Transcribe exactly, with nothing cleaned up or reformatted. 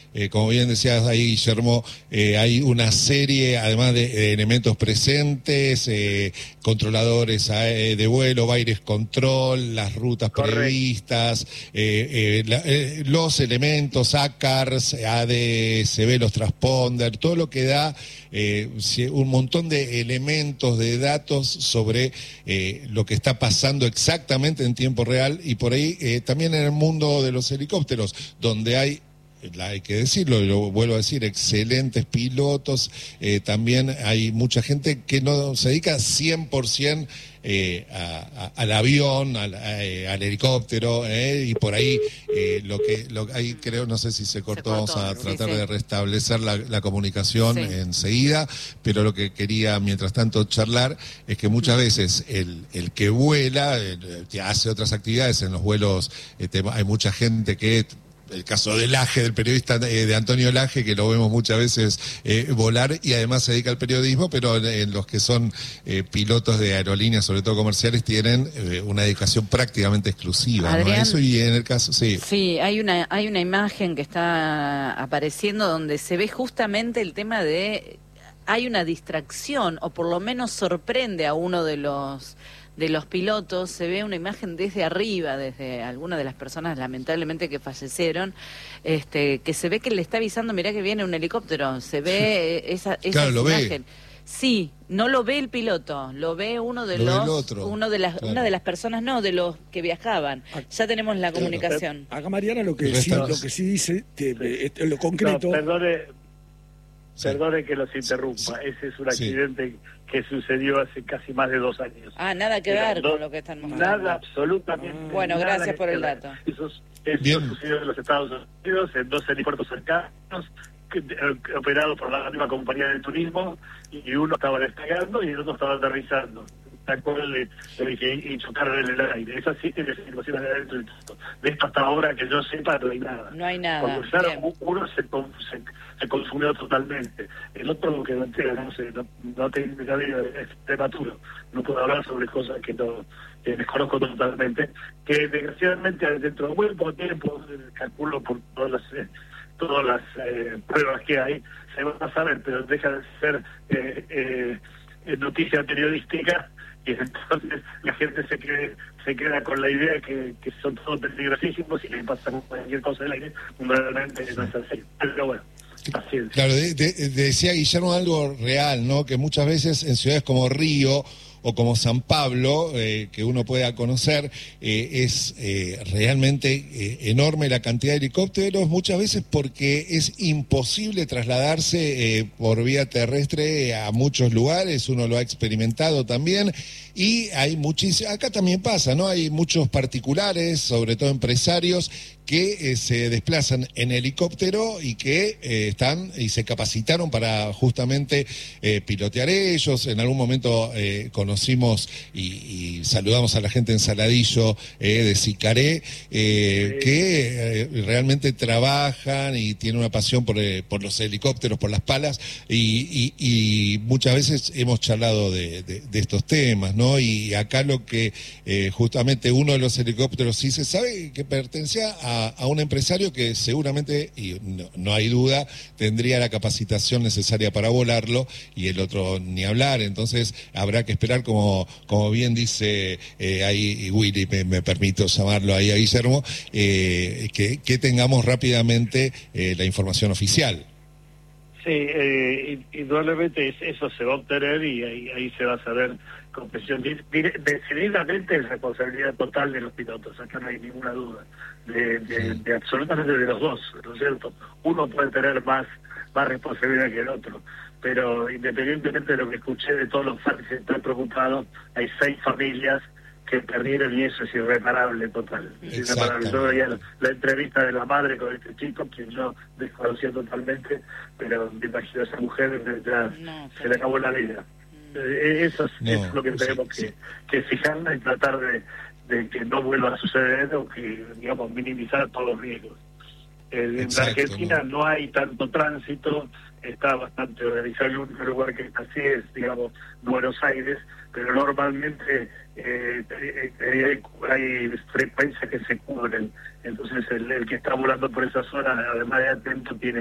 eh, como bien decías ahí, Guillermo, eh, hay una serie, además de, de elementos presentes, eh, controladores eh, de vuelo, aires control, las rutas Correcto. previstas, eh, eh, la, eh, los elementos, A C A R S, A D S B, los transponder, todo lo que da eh, un montón de elementos, de datos sobre eh, lo que está pasando exactamente en tiempo real, y por ahí eh, también en el mundo de los helicópteros, donde hay, hay que decirlo, y lo vuelvo a decir, excelentes pilotos, eh, también hay mucha gente que no se dedica cien por ciento eh, a, a, al avión, al, a, eh, al helicóptero, eh, y por ahí eh, lo que lo, ahí creo, no sé si se cortó, vamos a sí, tratar sí. de restablecer la, la comunicación Sí. enseguida, pero lo que quería mientras tanto charlar es que muchas veces el, el que vuela, el, que hace otras actividades en los vuelos, este, hay mucha gente que... El caso de Laje, del periodista eh, de Antonio Laje, que lo vemos muchas veces eh, volar y además se dedica al periodismo, pero en, en los que son eh, pilotos de aerolíneas, sobre todo comerciales, tienen eh, una dedicación prácticamente exclusiva, Adrián, ¿no? Eso, y en el caso, sí. Sí, hay una, hay una imagen que está apareciendo donde se ve justamente el tema de... Hay una distracción, o por lo menos sorprende a uno de los... de los pilotos, se ve una imagen desde arriba, desde algunas de las personas lamentablemente que fallecieron, este, que se ve que le está avisando, mirá que viene un helicóptero, se ve esa, esa claro, lo imagen. Ve. Sí, no lo ve el piloto, lo ve uno de lo los, ve el otro. uno de las, claro. una de las personas, no, de los que viajaban. Ya tenemos la comunicación. Acá Mariana lo que sí, lo que sí dice, te, te, lo concreto. No, perdone, sí. perdone que los interrumpa. Sí. Ese es un accidente sí. que sucedió hace casi más de dos años. Ah, nada que ver no, con lo que están mostrando. Nada, absolutamente. Ah. Bueno, nada gracias por el dato. Eso, eso sucedió en los Estados Unidos, en dos helipuertos cercanos, que, que, operados por la misma compañía de turismo, y uno estaba despegando y el otro estaba aterrizando. De, de, y chocaron en el aire. Esas sí tienen situaciones de adentro y todo. De esto hasta ahora que yo sepa no hay nada. No hay nada. Cuando usaron, uno se, se, se consumió totalmente. El otro que no entiendo, no sé, no, no tengo es prematuro. No puedo hablar sobre cosas que no que desconozco totalmente. Que desgraciadamente dentro de muy poco tiempo, calculo por todas las eh, todas las eh, pruebas que hay, se va a saber, pero deja de ser eh, eh, noticia periodística. Y entonces la gente se queda, se queda con la idea que, que son todos peligrosísimos y les pasa cualquier cosa del aire, realmente no es así. Pero bueno, así es. Claro, de, de, decía Guillermo algo real, ¿no? Que muchas veces en ciudades como Río o como San Pablo, eh, que uno pueda conocer, eh, es eh, realmente eh, enorme la cantidad de helicópteros, muchas veces porque es imposible trasladarse eh, por vía terrestre a muchos lugares, uno lo ha experimentado también, y hay muchísimos, acá también pasa, ¿no? Hay muchos particulares, sobre todo empresarios, que eh, se desplazan en helicóptero y que eh, están y se capacitaron para justamente eh, pilotear ellos. En algún momento eh, conocimos y, y saludamos a la gente en Saladillo eh, de Sicaré, eh, que eh, realmente trabajan y tienen una pasión por, eh, por los helicópteros, por las palas, y, y, y muchas veces hemos charlado de, de, de estos temas, ¿no? Y acá lo que eh, justamente uno de los helicópteros sí se sabe que pertenecía a a un empresario que seguramente, y no, no hay duda, tendría la capacitación necesaria para volarlo, y el otro ni hablar. Entonces habrá que esperar, como, como bien dice eh, ahí Willy, me, me permito llamarlo ahí a Guillermo, eh, que, que tengamos rápidamente eh, la información oficial. Sí, eh, indudablemente eso se va a obtener y ahí, ahí se va a saber con presión. Decididamente es responsabilidad total de los pilotos, acá no hay ninguna duda, de, de, de absolutamente de los dos, ¿no es cierto? Uno puede tener más, más responsabilidad que el otro, pero independientemente de lo que escuché de todos los fans que están preocupados, hay seis familias que perdieron y eso es irreparable total. Es irreparable. Yo veía la, la entrevista de la madre con este chico, que yo desconocía totalmente, pero me imagino a esa mujer ya no, se le acabó la vida. Eh, eso es, no, es lo que tenemos sí, que, sí. que fijarnos y tratar de, de que no vuelva a suceder o que, digamos, minimizar todos los riesgos. Eh, Exacto, en la Argentina no. no hay tanto tránsito, está bastante organizado. El único lugar que está así es, digamos, Buenos Aires, pero normalmente eh, eh, hay frecuencias que se cubren. Entonces el, el que está volando por esa zona, además de atento, tiene